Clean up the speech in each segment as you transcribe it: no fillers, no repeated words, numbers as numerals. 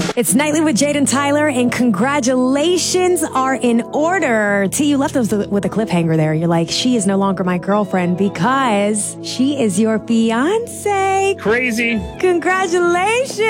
It's Nightly with Jade and Tyler, and congratulations are in order. T, you left us with a cliffhanger there. You're like, she is no longer my girlfriend because she is your fiance. Crazy. Congratulations.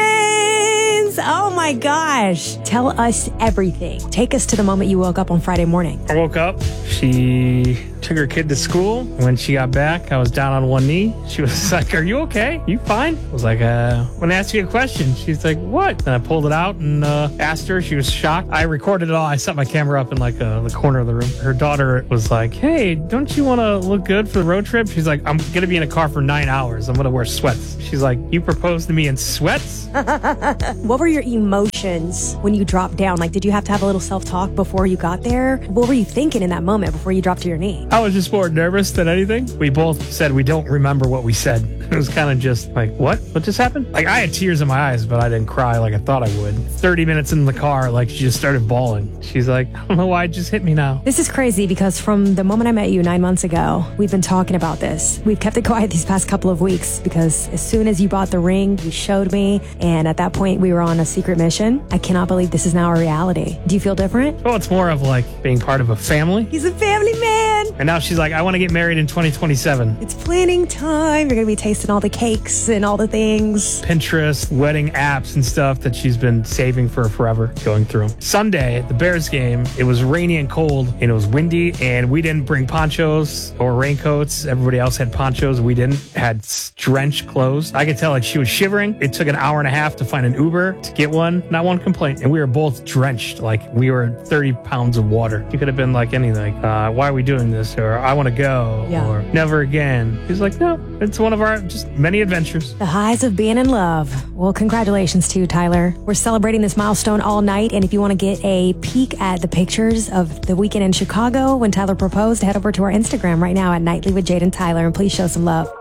Oh my gosh. Tell us everything. Take us to the moment you woke up on Friday morning. I woke up. She took her kid to school. When she got back, I was down on one knee. She was like, "Are you okay? You fine?" I was like, "I want to ask you a question." She's like, "What?" And I pulled it out and asked her. She was shocked. I recorded it all. I set my camera up in like the corner of the room. Her daughter was like, "Hey, don't you want to look good for the road trip?" She's like, "I'm going to be in a car for 9 hours. I'm going to wear sweats." She's like, "You proposed to me in sweats?" What were your emotions when you dropped down? Like, did you have to have a little self-talk before you got there? What were you thinking in that moment before you dropped to your knee? I was just more nervous than anything. We both said we don't remember what we said. It was kind of just like, what just happened? Like, I had tears in my eyes, but I didn't cry like I thought I would. 30 minutes in the car, like, she just started bawling. She's like, "I don't know why it just hit me now." This is crazy because from the moment I met you 9 months ago, we've been talking about this. We've kept it quiet these past couple of weeks because as soon as you bought the ring, you showed me, and at that point we were on a secret mission. I cannot believe this is now a reality. Do you feel different? Well, it's more of like being part of a family. He's a family man. And now she's like, "I want to get married in 2027. It's planning time. You're going to be tasting all the cakes and all the things. Pinterest, wedding apps and stuff that she's been saving for forever, going through. Sunday, the Bears game, it was rainy and cold and it was windy, and we didn't bring ponchos or raincoats. Everybody else had ponchos. We didn't. Had drenched clothes. I could tell like she was shivering. It took an hour and a half to find an Uber to get one. Not one complaint. And we were both drenched. Like we were 30 pounds of water. You could have been like anything. Like, "Why are we doing this?" Or "I want to go." Yeah. Or "Never again." He's like, "No, it's one of our just many adventures." The highs of being in love. Well, congratulations to you, Tyler. We're celebrating this milestone all night, and if you want to get a peek at the pictures of the weekend in Chicago when Tyler proposed, head over to our Instagram right now at Nightly with Jade and Tyler, and please show some love.